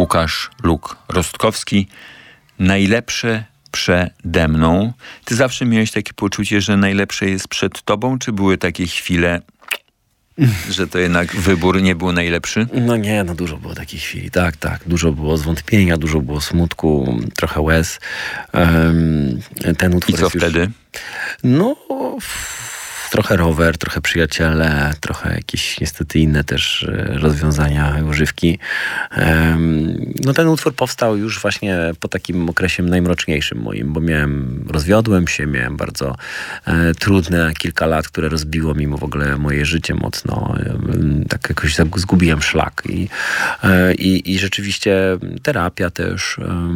Łukasz Luk-Rostkowski. Najlepsze przede mną. Ty zawsze miałeś takie poczucie, że najlepsze jest przed tobą, czy były takie chwile, że to jednak wybór nie był najlepszy? No nie, no dużo było takich chwili. Tak. Dużo było zwątpienia, dużo było smutku, trochę łez. Ten utwór I co wtedy? No, trochę rower, trochę przyjaciele, trochę jakieś niestety inne też rozwiązania, używki. No ten utwór powstał już właśnie po takim okresie najmroczniejszym moim, bo rozwiodłem się, miałem bardzo trudne kilka lat, które rozbiło mi w ogóle moje życie mocno. Tak jakoś zgubiłem szlak. I rzeczywiście terapia też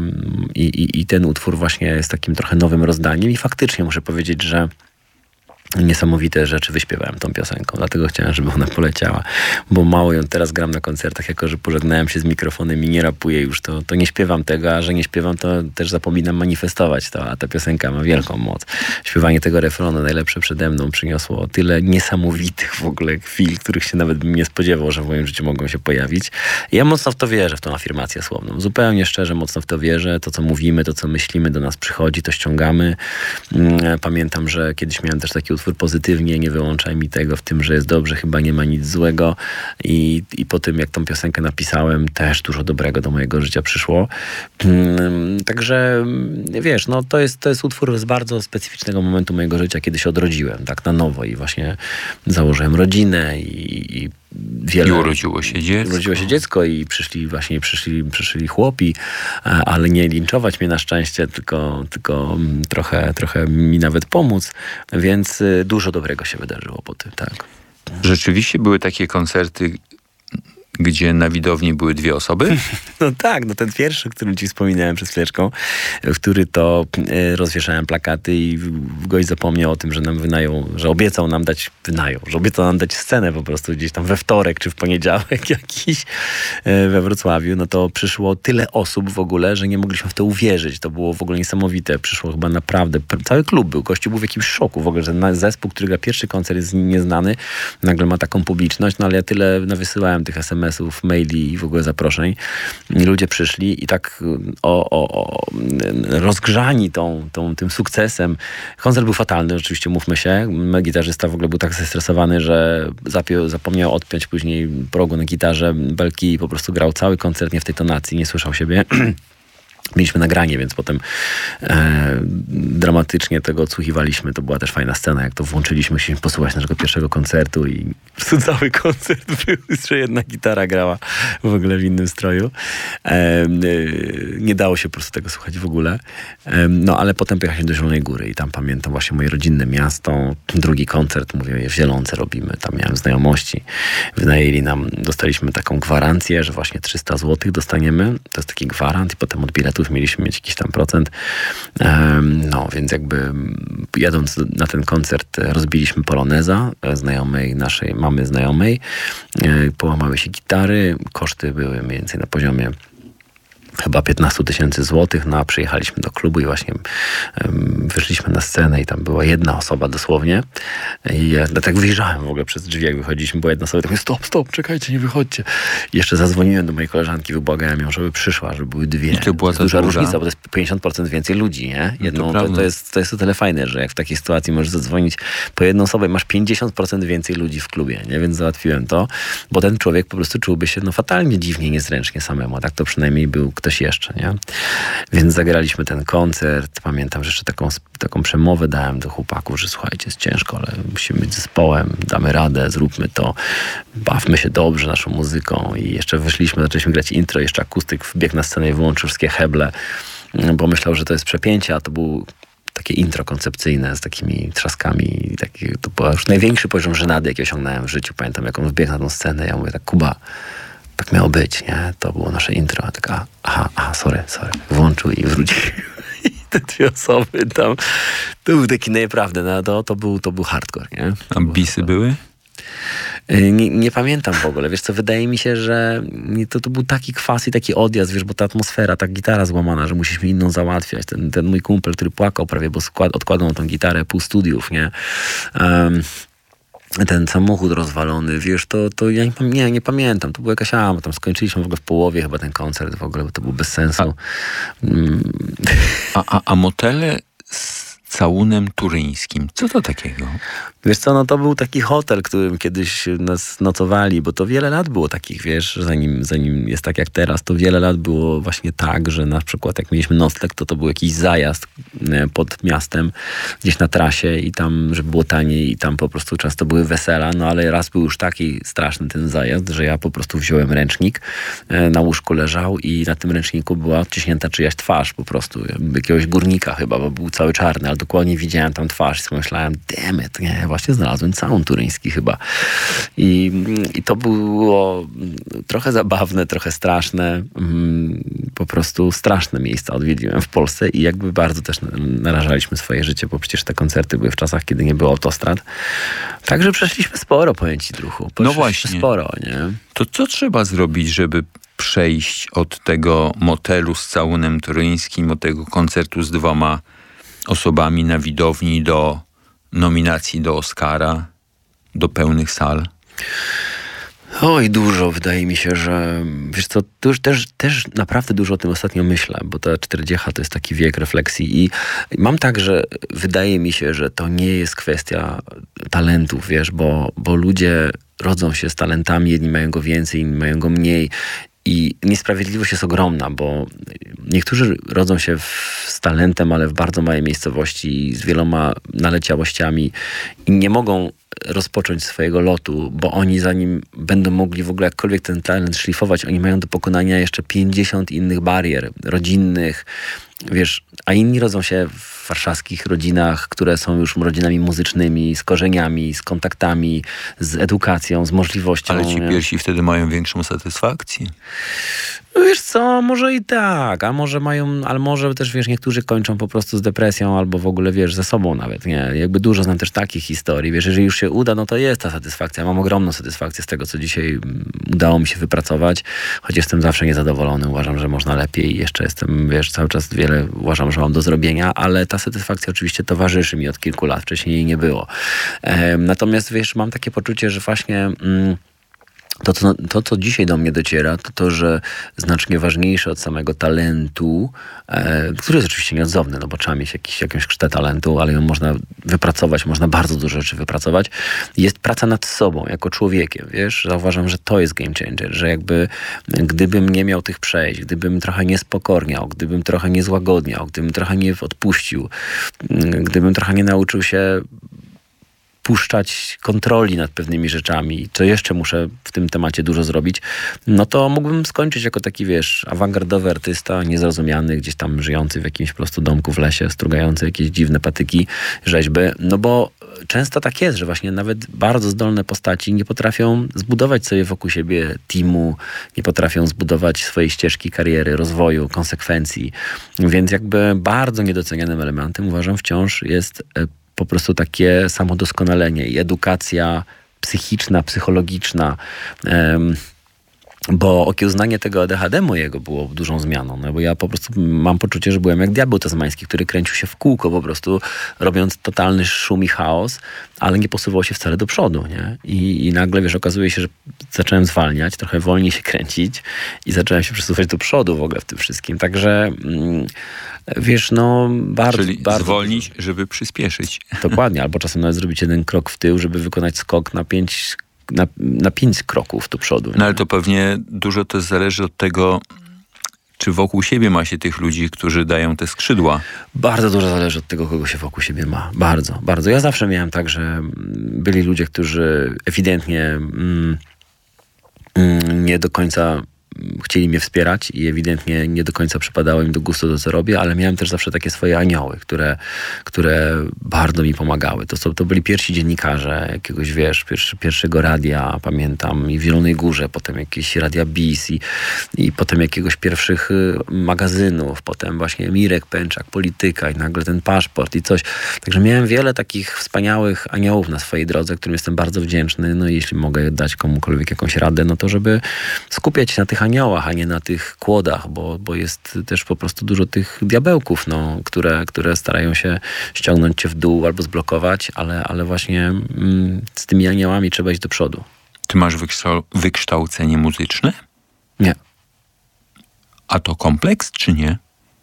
i ten utwór właśnie jest takim trochę nowym rozdaniem i faktycznie muszę powiedzieć, że niesamowite rzeczy wyśpiewałem tą piosenką, dlatego chciałem, żeby ona poleciała, bo mało ją teraz gram na koncertach, jako że pożegnałem się z mikrofonem i nie rapuję już, to nie śpiewam tego, a że nie śpiewam, to też zapominam manifestować to, a ta piosenka ma wielką moc. Śpiewanie tego refrenu najlepsze przede mną przyniosło tyle niesamowitych w ogóle chwil, których się nawet bym nie spodziewał, że w moim życiu mogą się pojawić. I ja mocno w to wierzę, w tą afirmację słowną. Zupełnie szczerze, mocno w to wierzę. To, co mówimy, to, co myślimy, do nas przychodzi, to ściągamy. Pamiętam, że kiedyś miałem też taki utwór pozytywnie, nie wyłączaj mi tego w tym, że jest dobrze, chyba nie ma nic złego i po tym, jak tą piosenkę napisałem, też dużo dobrego do mojego życia przyszło. Także wiesz, no to jest utwór z bardzo specyficznego momentu mojego życia, kiedy się odrodziłem, tak na nowo i właśnie założyłem rodzinę i urodziło się dziecko. Urodziło się dziecko i przyszli chłopi, ale nie linczować mnie na szczęście, tylko trochę mi nawet pomóc, więc dużo dobrego się wydarzyło po tym, tak. Rzeczywiście były takie koncerty, gdzie na widowni były 2 osoby? No tak, no ten pierwszy, o którym ci wspominałem przed chwileczką, w który to rozwieszałem plakaty i gość zapomniał o tym, że nam że obiecał nam dać scenę po prostu gdzieś tam we wtorek czy w poniedziałek jakiś we Wrocławiu. No to przyszło tyle osób w ogóle, że nie mogliśmy w to uwierzyć. To było w ogóle niesamowite. Przyszło chyba naprawdę, cały klub był. Gościu był w jakimś szoku w ogóle, że zespół, który gra pierwszy koncert jest nieznany, nagle ma taką publiczność, no ale ja tyle nawysyłałem tych SMS-ów, maili i w ogóle zaproszeń. I ludzie przyszli i tak rozgrzani tym sukcesem. Koncert był fatalny, oczywiście, mówmy się. Gitarzysta w ogóle był tak zestresowany, że zapomniał odpiąć później progu na gitarze belki i po prostu grał cały koncert nie w tej tonacji, nie słyszał siebie. Mieliśmy nagranie, więc potem dramatycznie tego odsłuchiwaliśmy. To była też fajna scena, jak to włączyliśmy, musieliśmy posłuchać naszego pierwszego koncertu i po prostu cały koncert był, że jedna gitara grała w ogóle w innym stroju. Nie dało się po prostu tego słuchać w ogóle. No ale potem pojechaliśmy do Zielonej Góry i tam pamiętam właśnie moje rodzinne miasto. Drugi koncert, mówię, w Zielonce robimy. Tam miałem znajomości. Wynajęli nam, dostaliśmy taką gwarancję, że właśnie 300 zł dostaniemy. To jest taki gwarant i potem od biletów mieliśmy mieć jakiś tam procent. No, więc jakby jadąc na ten koncert rozbiliśmy poloneza naszej mamy znajomej. Połamały się gitary. Koszty były mniej więcej na poziomie chyba 15 000 złotych, no a przyjechaliśmy do klubu i właśnie wyszliśmy na scenę i tam była jedna osoba dosłownie i ja tak wyjrzałem w ogóle przez drzwi, jak wychodziliśmy, była jedna osoba i tak stop, czekajcie, nie wychodźcie. I jeszcze zadzwoniłem do mojej koleżanki, wybłagałem ją, żeby przyszła, żeby były 2. I to była duża różnica, bo to jest 50% więcej ludzi, nie? To jest o tyle fajne, że jak w takiej sytuacji możesz zadzwonić po jedną osobę i masz 50% więcej ludzi w klubie, nie? Więc załatwiłem to, bo ten człowiek po prostu czułby się fatalnie, dziwnie, niezręcznie samemu, a tak to przynajmniej był ktoś jeszcze, nie? Więc zagraliśmy ten koncert. Pamiętam, że jeszcze taką przemowę dałem do chłopaków, że słuchajcie, jest ciężko, ale musimy być zespołem, damy radę, zróbmy to, bawmy się dobrze naszą muzyką i jeszcze wyszliśmy, zaczęliśmy grać intro, jeszcze akustyk wbiegł na scenę i wyłączył wszystkie heble, bo myślał, że to jest przepięcie, a to był takie intro koncepcyjne z takimi trzaskami. To był już największy poziom żenady, jaki osiągnąłem w życiu. Pamiętam, jak on wbiegł na tą scenę, ja mówię tak, Kuba, tak miało być, nie? To było nasze intro. Tak, sorry. Włączył i wrócił. I te 2 osoby tam. To był taki naprawdę, to był hardcore, nie? A bisy były? Nie pamiętam w ogóle. Wiesz co, wydaje mi się, że to był taki kwas i taki odjazd, wiesz, bo ta atmosfera, ta gitara złamana, że musieliśmy inną załatwiać. Ten mój kumpel, który płakał prawie, bo odkładał tą gitarę pół studiów, nie? ten samochód rozwalony, wiesz, to ja nie pamiętam. To była jakaś, bo tam skończyliśmy w ogóle w połowie chyba ten koncert w ogóle, bo to był bez sensu. A motele z całunem turyńskim, co to takiego? Wiesz co, no to był taki hotel, którym kiedyś nas nocowali, bo to wiele lat było takich, wiesz, zanim jest tak jak teraz, to wiele lat było właśnie tak, że na przykład jak mieliśmy nocleg, to był jakiś zajazd pod miastem, gdzieś na trasie i tam, żeby było taniej i tam po prostu często były wesela, no ale raz był już taki straszny ten zajazd, że ja po prostu wziąłem ręcznik, na łóżku leżał i na tym ręczniku była odciśnięta czyjaś twarz po prostu, jakiegoś górnika chyba, bo był cały czarny, ale dokładnie widziałem tam twarz i pomyślałem, damn it, nie, właśnie znalazłem całun turyński chyba. I to było trochę zabawne, trochę straszne. Po prostu straszne miejsca odwiedziłem w Polsce i jakby bardzo też narażaliśmy swoje życie, bo przecież te koncerty były w czasach, kiedy nie było autostrad. Także przeszliśmy sporo, powiem ci, druhu. No właśnie. Sporo, nie? To co trzeba zrobić, żeby przejść od tego motelu z całunem turyńskim, od tego koncertu z 2 osobami na widowni do nominacji do Oscara, do pełnych sal? Oj, dużo. Wydaje mi się, że wiesz co, też naprawdę dużo o tym ostatnio myślę, bo ta 40 to jest taki wiek refleksji i mam tak, że wydaje mi się, że to nie jest kwestia talentów, wiesz, bo ludzie rodzą się z talentami, jedni mają go więcej, inni mają go mniej. I niesprawiedliwość jest ogromna, bo niektórzy rodzą się z talentem, ale w bardzo małej miejscowości, z wieloma naleciałościami i nie mogą rozpocząć swojego lotu, bo oni zanim będą mogli w ogóle jakkolwiek ten talent szlifować, oni mają do pokonania jeszcze 50 innych barier rodzinnych, wiesz, a inni rodzą się w warszawskich rodzinach, które są już rodzinami muzycznymi, z korzeniami, z kontaktami, z edukacją, z możliwością. Ale ci pierwsi wtedy mają większą satysfakcję. No wiesz co, może i tak, ale może też, wiesz, niektórzy kończą po prostu z depresją albo w ogóle, wiesz, ze sobą nawet, nie? Jakby dużo znam też takich historii, wiesz, jeżeli już się uda, no to jest ta satysfakcja. Mam ogromną satysfakcję z tego, co dzisiaj udało mi się wypracować, choć jestem zawsze niezadowolony, uważam, że można lepiej, jeszcze jestem, wiesz, cały czas wiele uważam, że mam do zrobienia, ale ta satysfakcja oczywiście towarzyszy mi od kilku lat, wcześniej jej nie było. Natomiast, wiesz, mam takie poczucie, że właśnie to, co dzisiaj do mnie dociera, to, że znacznie ważniejsze od samego talentu, który jest oczywiście nieodzowny, no bo trzeba mieć jakąś kształt talentu, ale ją można wypracować, można bardzo dużo rzeczy wypracować, jest praca nad sobą, jako człowiekiem, wiesz? Zauważam, że to jest game changer, że jakby gdybym nie miał tych przejść, gdybym trochę nie spokorniał, gdybym trochę nie złagodniał, gdybym trochę nie odpuścił, gdybym trochę nie nauczył się puszczać kontroli nad pewnymi rzeczami, co jeszcze muszę w tym temacie dużo zrobić, no to mógłbym skończyć jako taki, wiesz, awangardowy artysta, niezrozumiany, gdzieś tam żyjący w jakimś po prostu domku w lesie, strugający jakieś dziwne patyki, rzeźby, no bo często tak jest, że właśnie nawet bardzo zdolne postaci nie potrafią zbudować sobie wokół siebie teamu, nie potrafią zbudować swojej ścieżki kariery, rozwoju, konsekwencji, więc jakby bardzo niedocenianym elementem uważam wciąż jest po prostu takie samodoskonalenie i edukacja psychiczna, psychologiczna, bo okiełznanie tego ADHD mojego było dużą zmianą, no bo ja po prostu mam poczucie, że byłem jak diabeł tasmański, który kręcił się w kółko po prostu, robiąc totalny szum i chaos, ale nie posuwał się wcale do przodu, nie? I nagle, wiesz, okazuje się, że zacząłem zwalniać, trochę wolniej się kręcić i zacząłem się przesuwać do przodu w ogóle w tym wszystkim, także wiesz, no Czyli bardzo zwolnić, żeby przyspieszyć. Dokładnie, albo czasem nawet zrobić jeden krok w tył, żeby wykonać skok na 5 kroków do przodu. No ale to pewnie dużo też zależy od tego, czy wokół siebie ma się tych ludzi, którzy dają te skrzydła. Bardzo dużo zależy od tego, kogo się wokół siebie ma. Bardzo, bardzo. Ja zawsze miałem tak, że byli ludzie, którzy ewidentnie nie do końca chcieli mnie wspierać i ewidentnie nie do końca przypadało im do gustu to, co robię, ale miałem też zawsze takie swoje anioły, które bardzo mi pomagały. To byli pierwsi dziennikarze jakiegoś, wiesz, pierwszego radia, pamiętam, i w Zielonej Górze, potem jakieś Radia BIS i potem jakiegoś pierwszych magazynów, potem właśnie Mirek Pęczak, Polityka i nagle ten paszport i coś. Także miałem wiele takich wspaniałych aniołów na swojej drodze, którym jestem bardzo wdzięczny. No i jeśli mogę dać komukolwiek jakąś radę, no to żeby skupiać się na tych aniołach, a nie na tych kłodach, bo jest też po prostu dużo tych diabełków, no, które starają się ściągnąć cię w dół albo zblokować, ale właśnie z tymi aniołami trzeba iść do przodu. Ty masz wykształcenie muzyczne? Nie. A to kompleks, czy nie?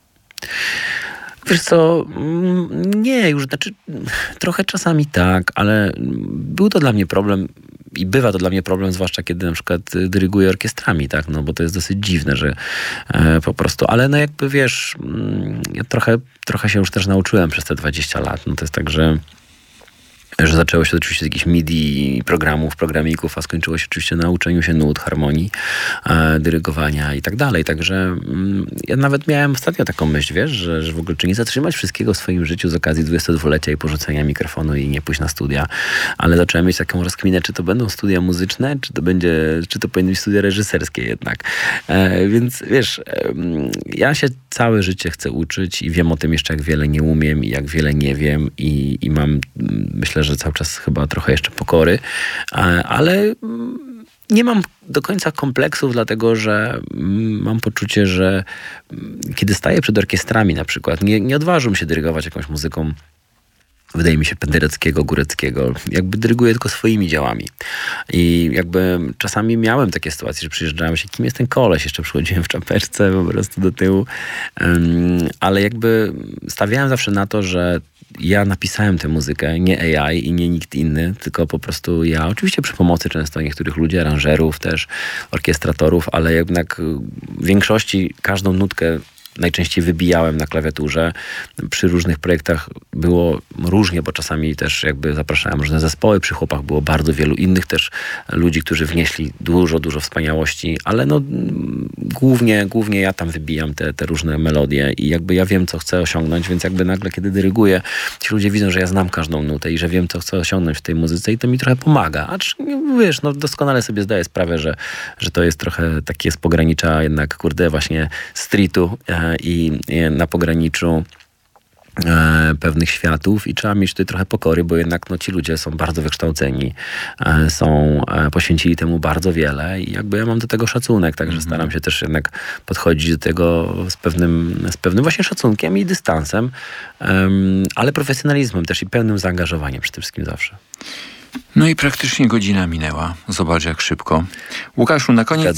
Wiesz co, nie, już znaczy trochę czasami tak, ale był to dla mnie problem i bywa to dla mnie problem, zwłaszcza kiedy na przykład dyryguję orkiestrami, tak, no bo to jest dosyć dziwne, że po prostu, ale no jakby wiesz, ja trochę się już też nauczyłem przez te 20 lat, no to jest tak, że zaczęło się oczywiście z jakichś MIDI programów, programików, a skończyło się oczywiście na uczeniu się nut, harmonii, dyrygowania i tak dalej. Także ja nawet miałem ostatnio taką myśl, wiesz, że w ogóle czy nie zatrzymać wszystkiego w swoim życiu z okazji 22-lecia i porzucenia mikrofonu i nie pójść na studia. Ale zacząłem mieć taką rozkminę, czy to będą studia muzyczne, czy to powinny być studia reżyserskie jednak. Więc wiesz, ja się całe życie chcę uczyć i wiem o tym jeszcze, jak wiele nie umiem i jak wiele nie wiem i mam, myślę, że cały czas chyba trochę jeszcze pokory, ale nie mam do końca kompleksów, dlatego że mam poczucie, że kiedy staję przed orkiestrami na przykład, nie odważam się dyrygować jakąś muzyką, wydaje mi się, Pendereckiego, Góreckiego. Jakby dyryguję tylko swoimi działami. I jakby czasami miałem takie sytuacje, że przyjeżdżałem się, kim jest ten koleś? Jeszcze przychodziłem w czapeczce po prostu do tyłu. Ale jakby stawiałem zawsze na to, że ja napisałem tę muzykę, nie AI i nie nikt inny, tylko po prostu ja, oczywiście przy pomocy często niektórych ludzi, aranżerów też, orkiestratorów, ale jednak w większości każdą nutkę najczęściej wybijałem na klawiaturze. Przy różnych projektach było różnie, bo czasami też jakby zapraszałem różne zespoły. Przy chłopach było bardzo wielu innych też ludzi, którzy wnieśli dużo wspaniałości, ale no głównie ja tam wybijam te różne melodie i jakby ja wiem, co chcę osiągnąć, więc jakby nagle, kiedy dyryguję, ci ludzie widzą, że ja znam każdą nutę i że wiem, co chcę osiągnąć w tej muzyce i to mi trochę pomaga. Acz wiesz, no doskonale sobie zdaję sprawę, że to jest trochę takie z pogranicza jednak, kurde, właśnie streetu i na pograniczu pewnych światów i trzeba mieć tutaj trochę pokory, bo jednak no, ci ludzie są bardzo wykształceni, poświęcili temu bardzo wiele i jakby ja mam do tego szacunek, także staram się też jednak podchodzić do tego z pewnym właśnie szacunkiem i dystansem, ale profesjonalizmem też i pełnym zaangażowaniem przede wszystkim zawsze. No i praktycznie godzina minęła. Zobacz, jak szybko. Łukaszu, na koniec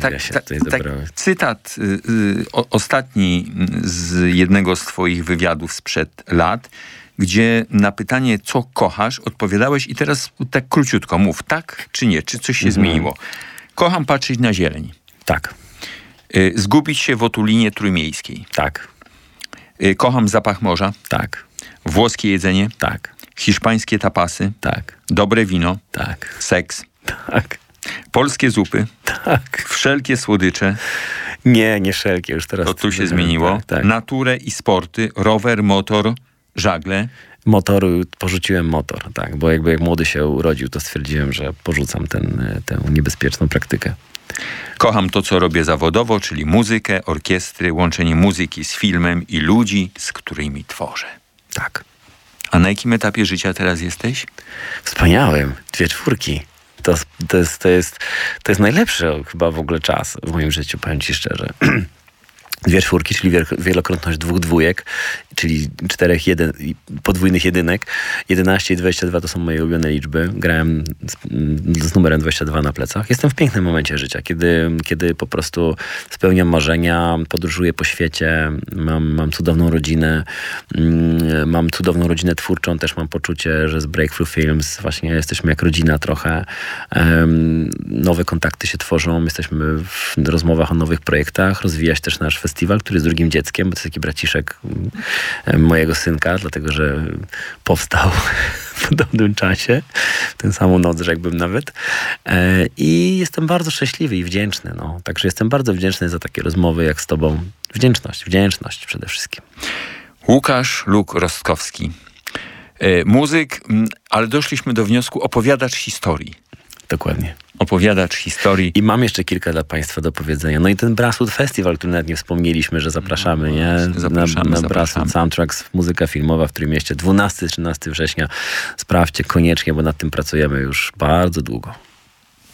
cytat ostatni z jednego z twoich wywiadów sprzed lat, gdzie na pytanie, co kochasz, odpowiadałeś i teraz tak króciutko mów, tak czy nie, czy coś się zmieniło. Kocham patrzeć na zieleń. Tak. Zgubić się w otulinie trójmiejskiej. Tak. Kocham zapach morza. Tak. Włoskie jedzenie. Tak. Hiszpańskie tapasy. Tak. Dobre wino. Tak. Seks. Tak. Polskie zupy. Tak. Wszelkie słodycze. Nie wszelkie już teraz. To tu się zmieniło. Tak. Naturę i sporty. Rower, motor, żagle. Porzuciłem motor, tak. Bo jakby jak młody się urodził, to stwierdziłem, że porzucam tę niebezpieczną praktykę. Kocham to, co robię zawodowo, czyli muzykę, orkiestry, łączenie muzyki z filmem i ludzi, z którymi tworzę. Tak. A na jakim etapie życia teraz jesteś? Wspaniałym. 2 czwórki. To jest najlepszy chyba w ogóle czas w moim życiu, powiem ci szczerze. 2 czwórki, czyli wielokrotność 2 dwójek, czyli 4 podwójnych jedynek. 11 i 22 to są moje ulubione liczby. Grałem z numerem 22 na plecach. Jestem w pięknym momencie życia, kiedy po prostu spełniam marzenia, podróżuję po świecie, mam cudowną rodzinę, mam cudowną rodzinę twórczą, też mam poczucie, że z Breakthrough Films właśnie jesteśmy jak rodzina trochę. Nowe kontakty się tworzą, jesteśmy w rozmowach o nowych projektach, rozwija się też nasz festiwal, który jest drugim dzieckiem, bo to jest taki braciszek mojego synka, dlatego że powstał w podobnym czasie, w tę samą noc, rzekłbym nawet. I jestem bardzo szczęśliwy i wdzięczny. No. Także jestem bardzo wdzięczny za takie rozmowy jak z tobą. Wdzięczność przede wszystkim. Łukasz Luk-Rostkowski. Muzyk, ale doszliśmy do wniosku, opowiadacz historii. Dokładnie. Opowiadacz historii. I mam jeszcze kilka dla państwa do powiedzenia. No i ten Brasswood Festival, który nawet nie wspomnieliśmy, że zapraszamy, nie? Na Brasswood Soundtracks, muzyka filmowa w Trójmieście. 12-13 września. Sprawdźcie koniecznie, bo nad tym pracujemy już bardzo długo.